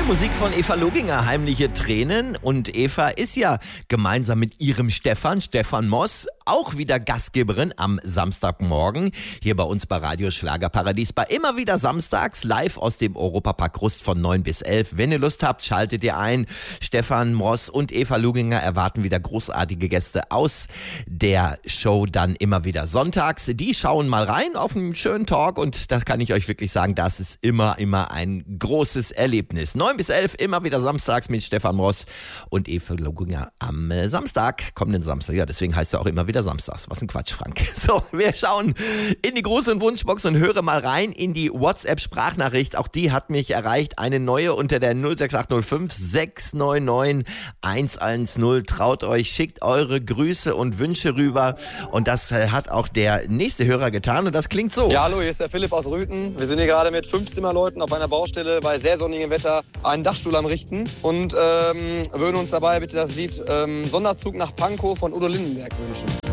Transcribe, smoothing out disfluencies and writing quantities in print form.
Musik von Eva Loginger, Heimliche Tränen. Und Eva ist ja gemeinsam mit ihrem Stefan Moss, auch wieder Gastgeberin am Samstagmorgen hier bei uns bei Radio Schlagerparadies. Bei immer wieder samstags live aus dem Europapark Rust von 9 bis 11. Wenn ihr Lust habt, schaltet ihr ein. Stefan Moss und Eva Loginger erwarten wieder großartige Gäste aus der Show dann immer wieder sonntags. Die schauen mal rein auf einen schönen Talk und das kann ich euch wirklich sagen, das ist immer ein großes Erlebnis. 9 bis 11 immer wieder samstags mit Stefan Moss und Eva Loginger am kommenden Samstag. Ja, deswegen heißt es auch immer wieder samstags. Was ein Quatsch, Frank. So, wir schauen in die große Wunschbox und höre mal rein in die WhatsApp-Sprachnachricht. Auch die hat mich erreicht. Eine neue unter der 06805 699 110. Traut euch, schickt eure Grüße und Wünsche rüber. Und das hat auch der nächste Hörer getan. Und das klingt so. Ja, hallo, hier ist der Philipp aus Rüthen. Wir sind hier gerade mit 5 Zimmerleuten auf einer Baustelle bei sehr sonnigem Wetter einen Dachstuhl am Richten und würden uns dabei bitte das Lied Sonderzug nach Pankow von Udo Lindenberg wünschen.